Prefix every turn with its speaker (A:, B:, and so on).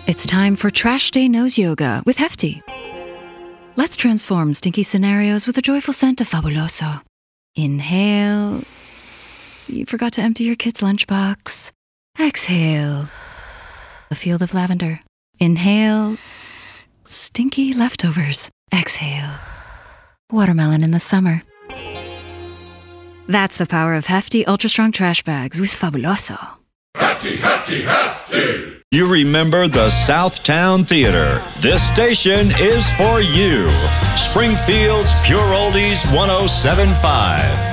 A: It's time for Trash Day Nose Yoga with Hefty. Let's transform stinky scenarios with the joyful scent of Fabuloso. Inhale. You forgot to empty your kid's lunchbox. Exhale. A field of lavender. Inhale. Stinky leftovers. Exhale. Watermelon in the summer. That's the power of Hefty Ultra Strong Trash Bags with Fabuloso.
B: Hefty, Hefty, Hefty!
C: You remember the Southtown Theater. This station is for you. Springfield's Pure Oldies 107.5.